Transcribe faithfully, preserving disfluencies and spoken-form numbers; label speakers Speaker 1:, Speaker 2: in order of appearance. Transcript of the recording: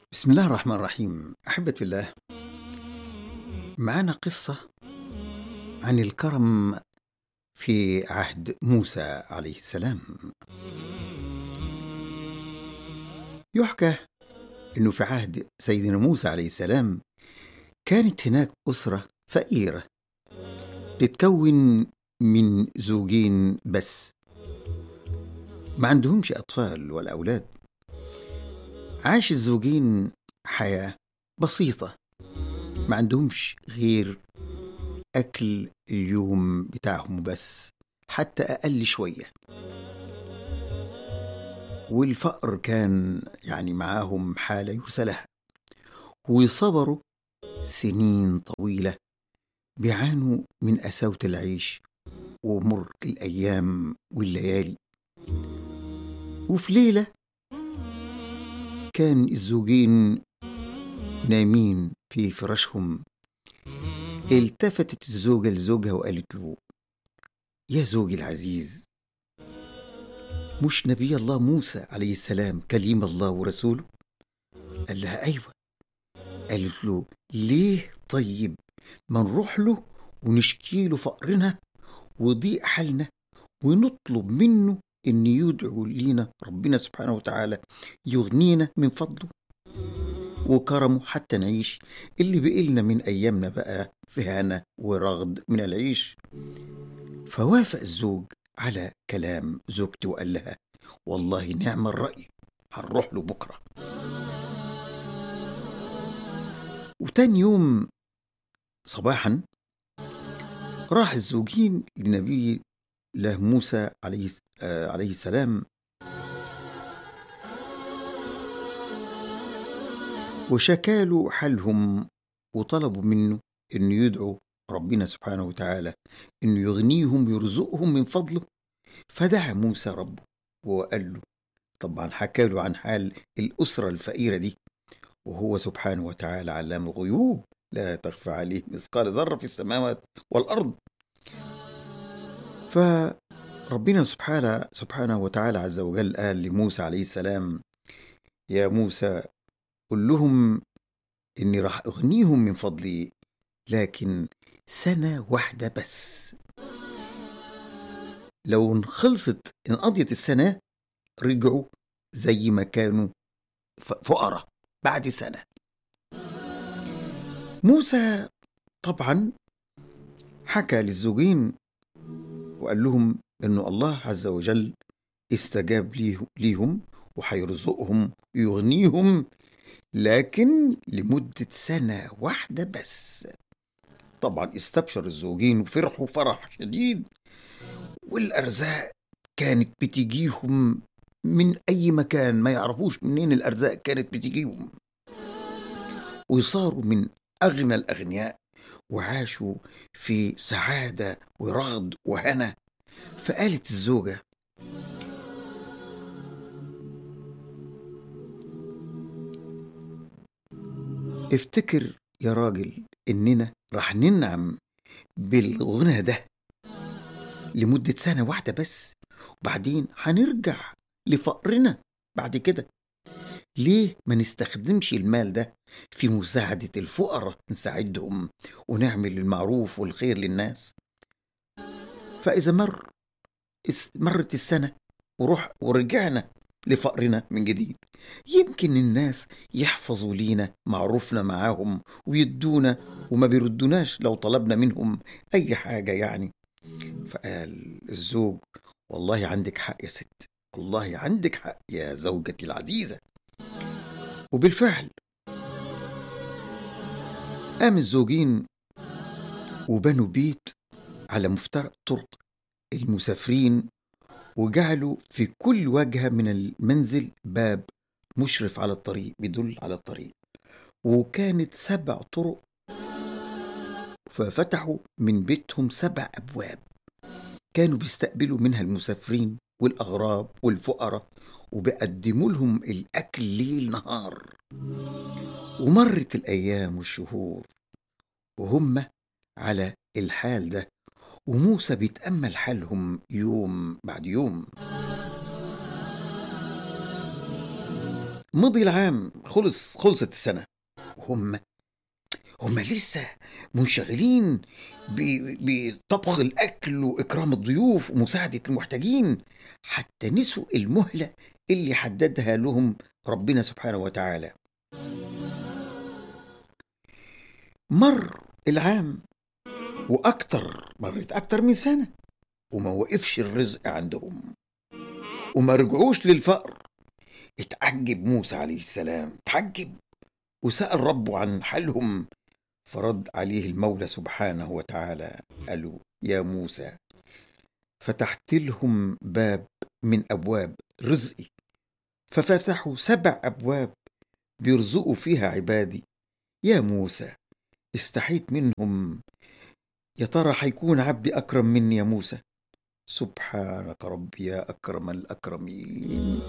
Speaker 1: بسم الله الرحمن الرحيم. أحبة في الله، معنا قصة عن الكرم في عهد موسى عليه السلام. يحكى أنه في عهد سيدنا موسى عليه السلام كانت هناك أسرة فقيرة تتكون من زوجين بس، ما عندهمش أطفال ولا أولاد. عاش الزوجين حياة بسيطة، ما عندهمش غير أكل اليوم بتاعهم بس، حتى أقل شوية، والفقر كان يعني معاهم حالة يرثى لها. وصبروا سنين طويلة بيعانوا من قساوة العيش ومر الأيام والليالي. وفي ليلة كان الزوجين نايمين في فراشهم، التفتت الزوجة لزوجها وقالت له: يا زوجي العزيز، مش نبي الله موسى عليه السلام كليم الله ورسوله؟ قال لها: أيوة. قالت له: ليه طيب ما نروح له ونشكي له فقرنا وضيق حالنا ونطلب منه إن يدعو لينا ربنا سبحانه وتعالى يغنينا من فضله وكرمه حتى نعيش اللي بقلنا من أيامنا بقى في هنا ورغد من العيش. فوافق الزوج على كلام زوجته وقال لها: والله نعم الرأي، هنروح له بكرة. وتاني يوم صباحا راح الزوجين لنبي الله موسى عليه آه عليه السلام، وشكالوا حالهم وطلبوا منه انه يدعو ربنا سبحانه وتعالى انه يغنيهم ويرزقهم من فضله. فدعا موسى ربه وقال له، طبعا حكى له عن حال الأسرة الفقيرة دي، وهو سبحانه وتعالى علام الغيوب لا تخفى عليه مثقال ذرة في السماوات والأرض. فربنا سبحانه سبحانه وتعالى عز وجل قال لموسى عليه السلام: يا موسى، قل لهم إني راح أغنيهم من فضلي، لكن سنة واحدة بس. لو خلصت إن قضيت السنة رجعوا زي ما كانوا فقراء بعد سنة. موسى طبعا حكى للزوجين وقال لهم إنه الله عز وجل استجاب ليهم وحيرزقهم ويغنيهم، لكن لمدة سنة واحدة بس. طبعا استبشر الزوجين وفرحوا فرح شديد، والأرزاق كانت بتجيهم من أي مكان، ما يعرفوش منين الأرزاق كانت بتجيهم، وصاروا من أغنى الأغنياء وعاشوا في سعادة ورغد وهنا. فقالت الزوجة: افتكر يا راجل إننا رح ننعم بالغنى ده لمدة سنة واحدة بس، وبعدين هنرجع لفقرنا بعد كده. ليه ما نستخدمش المال ده في مساعدة الفقراء، نساعدهم ونعمل المعروف والخير للناس؟ فإذا مر مرت السنة وروح ورجعنا لفقرنا من جديد، يمكن الناس يحفظوا لينا معروفنا معاهم ويدونا وما بيردوناش لو طلبنا منهم أي حاجة يعني. فقال الزوج: والله عندك حق يا ست، والله عندك حق يا زوجتي العزيزة. وبالفعل قام الزوجين وبنوا بيت على مفترق طرق المسافرين، وجعلوا في كل وجهة من المنزل باب مشرف على الطريق بيدل على الطريق، وكانت سبع طرق، ففتحوا من بيتهم سبع أبواب كانوا بيستقبلوا منها المسافرين والأغراب والفقراء، وبيقدموا لهم الأكل ليل نهار. ومرت الأيام والشهور وهم على الحال ده، وموسى بيتأمل حالهم يوم بعد يوم. مضي العام، خلص خلصت السنة، وهم هم لسه منشغلين ب- بطبخ الأكل وإكرام الضيوف ومساعدة المحتاجين، حتى نسوا المهلة اللي حددها لهم ربنا سبحانه وتعالى. مر العام وأكتر، مرت أكتر من سنة، وما وقفش الرزق عندهم، وما رجعوش للفقر. اتعجب موسى عليه السلام، اتعجب وسأل ربه عن حالهم، فرد عليه المولى سبحانه وتعالى قال له: يا موسى، فتحت لهم باب من أبواب رزقي، ففتحوا سبع أبواب بيرزقوا فيها عبادي. يا موسى، استحيت منهم، يا ترى حيكون عبدي أكرم مني يا موسى؟ سبحانك ربي يا أكرم الأكرمين.